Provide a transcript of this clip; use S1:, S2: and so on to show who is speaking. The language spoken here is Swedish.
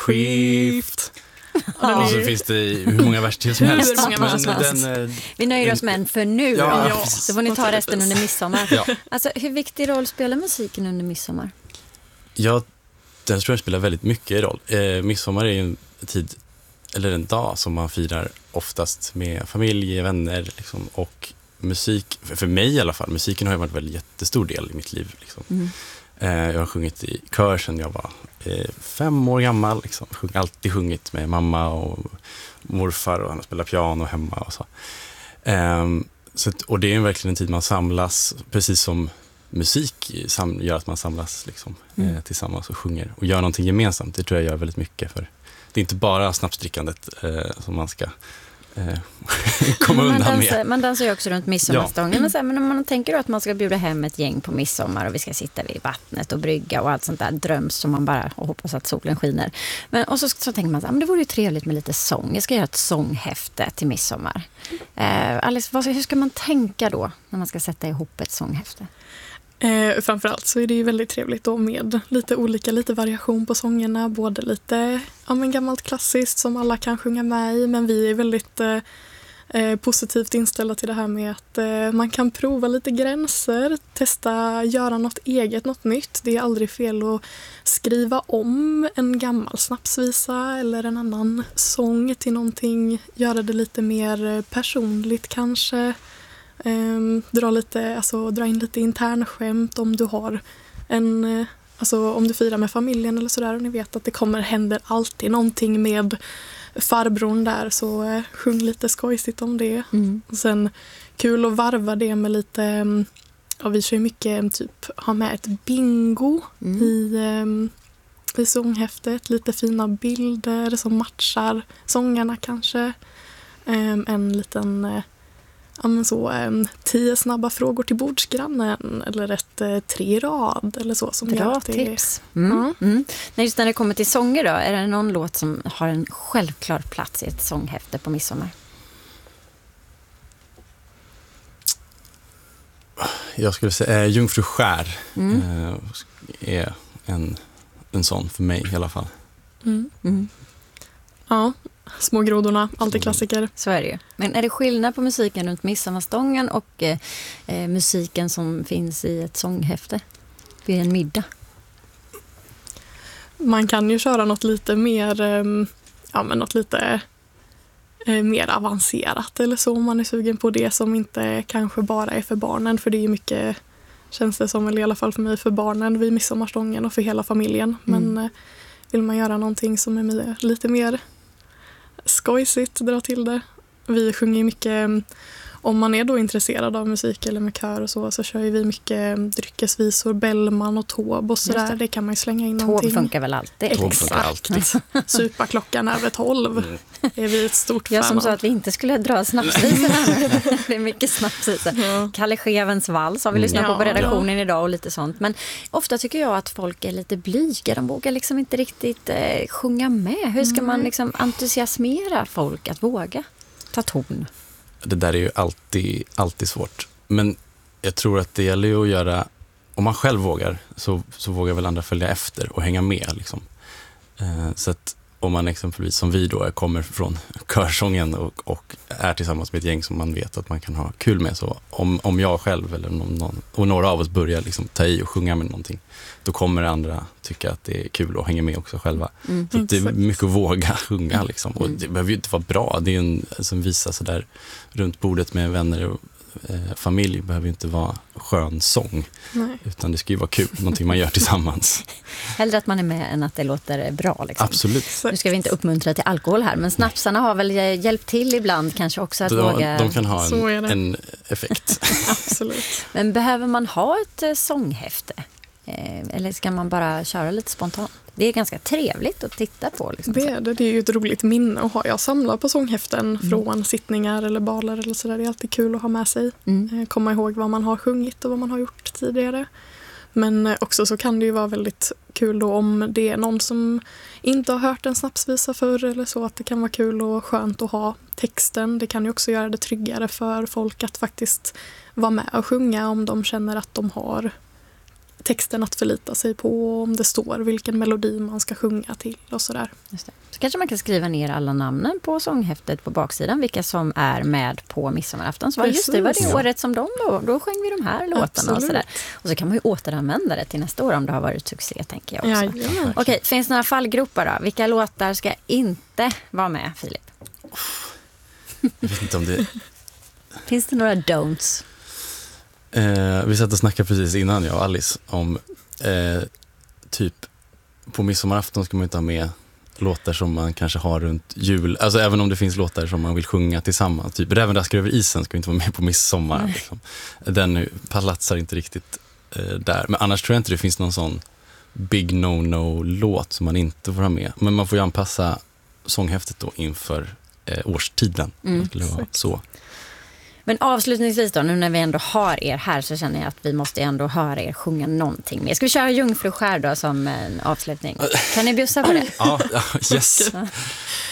S1: skift. Och så finns det hur många vers till som helst.
S2: Vi nöjer oss med en för nu.
S1: Ja.
S2: Så får ni ta resten under midsommar.
S1: Ja.
S2: Alltså, hur viktig roll spelar musiken under midsommar?
S1: Ja, den tror jag spelar väldigt mycket roll. Midsommar är ju en tid, eller en dag som man firar oftast med familj, vänner liksom, och musik, för mig i alla fall, musiken har ju varit en väldigt jättestor del i mitt liv. Liksom. Jag har sjungit i kör sedan jag var 5 år gammal. Liksom. Alltid sjungit med mamma och morfar och han spelar piano hemma och så. Och det är verkligen en tid man samlas, precis som musik gör att man samlas liksom, tillsammans och sjunger och gör någonting gemensamt. Det tror jag gör väldigt mycket, för det är inte bara snapsdrickandet som man ska komma undan med.
S2: Man dansar ju också runt midsommarstången. Men om man tänker då att man ska bjuda hem ett gäng på midsommar och vi ska sitta vid vattnet och brygga och allt sånt där dröms som man bara och hoppas att solen skiner. Och så tänker man så här, men det vore ju trevligt med lite sång. Jag ska göra ett sånghäfte till midsommar. Alice, hur ska man tänka då när man ska sätta ihop ett sånghäfte?
S3: Framförallt så är det ju väldigt trevligt då med lite variation på sångerna, både lite gammalt klassiskt som alla kan sjunga med i, men vi är väldigt positivt inställda till det här med att man kan prova lite gränser, testa, göra något eget, något nytt. Det är aldrig fel att skriva om en gammal snapsvisa eller en annan sång till någonting, göra det lite mer personligt kanske. Dra in lite internskämt om du har om du firar med familjen eller sådär och ni vet att det händer alltid någonting med farbrorn där, så sjung lite skojsigt om det. Och sen kul att varva det med lite, vi kör ju mycket ha med ett bingo i sånghäftet, lite fina bilder som matchar sångarna kanske, en liten 10 snabba frågor till bordsgrannen eller ett 3 rad eller så. Som
S2: bra tips. Just när det kommer till sånger då, är det någon låt som har en självklar plats i ett sånghäfte på midsommar?
S1: Jag skulle säga Jungfru skär är en sån för mig i alla fall.
S3: Ja, smågrodorna, alltid klassiker.
S2: Så är det ju. Men är det skillnad på musiken runt midsommarstången och musiken som finns i ett sånghäfte vid en middag?
S3: Man kan ju köra något lite mer mer avancerat eller så, om man är sugen på det som inte kanske bara är för barnen, för det är ju mycket, känns det som, eller i alla fall för mig, för barnen vid midsommarstången och för hela familjen. Men vill man göra någonting som är lite mer skojsigt, dra till det. Vi sjunger mycket, om man är då intresserad av musik eller med kör och så kör vi mycket dryckesvisor, Bellman och Taube och sådär. Det kan man ju slänga in någonting.
S2: Taube funkar väl alltid?
S3: Exakt. Supa klockan över 12 är vi ett stort fan av.
S2: Jag som sa att vi inte skulle dra snapsvisor här. Det är mycket snapsvisor. Kalle Schewens vals har vi lyssnat på redaktionen idag och lite sånt. Men ofta tycker jag att folk är lite blyga. De vågar liksom inte riktigt sjunga med. Hur ska man liksom entusiasmera folk att våga ta ton?
S1: Det där är ju alltid svårt. Men jag tror att det gäller ju att göra, om man själv vågar så vågar väl andra följa efter och hänga med liksom. Så att om man exempelvis som vi då kommer från körsången och är tillsammans med ett gäng som man vet att man kan ha kul med, så om jag själv eller någon och några av oss börjar liksom ta i och sjunga med någonting, då kommer andra tycka att det är kul att hänga med också själva. Så det är mycket att våga sjunga liksom. Och det behöver ju inte vara bra. Det är en som visar så där runt bordet med vänner och familj, behöver ju inte vara skön sång.
S3: Nej.
S1: Utan det ska ju vara kul, någonting man gör tillsammans.
S2: Hellre att man är med än att det låter bra liksom.
S1: Absolut.
S2: Nu ska vi inte uppmuntra till alkohol här, men snapsarna har väl hjälpt till ibland kanske också att våga.
S1: De kan ha en effekt.
S3: Absolut.
S2: Men behöver man ha ett sånghäfte? Eller ska man bara köra lite spontant? Det är ganska trevligt att titta på. Liksom.
S3: Det är ju ett roligt minne att ha. Jag samlar på sånghäften från sittningar eller baler eller sådär. Det är alltid kul att ha med sig. Komma ihåg vad man har sjungit och vad man har gjort tidigare. Men också så kan det ju vara väldigt kul då om det är någon som inte har hört en snapsvisa förr eller så, att det kan vara kul och skönt att ha texten. Det kan ju också göra det tryggare för folk att faktiskt vara med och sjunga om de känner att de har texten att förlita sig på, om det står vilken melodi man ska sjunga till och sådär.
S2: Just det. Så kanske man kan skriva ner alla namnen på sånghäftet på baksidan, vilka som är med på midsommarafton. Så just det var det året som då sjöng vi de här låtarna och sådär. Och så kan man ju återanvända det till nästa år om det har varit succé, tänker jag också.
S3: Ja.
S2: Okej, finns det några fallgropar då? Vilka låtar ska inte vara med, Filip?
S1: Jag vet inte om det...
S2: Finns det några don'ts?
S1: Vi satt och snackade precis innan, jag och Alice, om typ på midsommarafton ska man inte ha med låtar som man kanske har runt jul. Alltså även om det finns låtar som man vill sjunga tillsammans. Typ Rävenraskar över isen ska inte vara med på midsommar. Liksom. Den palatsar inte riktigt där. Men annars tror jag inte det finns någon sån big no-no-låt som man inte får ha med. Men man får ju anpassa sånghäftet då inför årstiden. Skulle vara så.
S2: Men avslutningsvis då, nu när vi ändå har er här, så känner jag att vi måste ändå höra er sjunga någonting mer. Ska vi köra Jungfruskär då som en avslutning? Kan ni bjussa på det?
S1: Ja, yes.